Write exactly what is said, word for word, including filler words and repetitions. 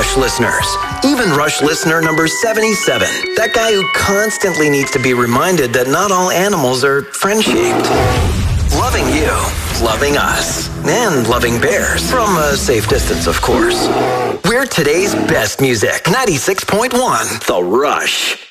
Rush listeners. Even Rush listener number seventy-seven. That guy who constantly needs to be reminded that not all animals are friend-shaped. Loving you, loving us, and loving bears. From a safe distance, of course. We're today's best music. ninety-six point one, The Rush.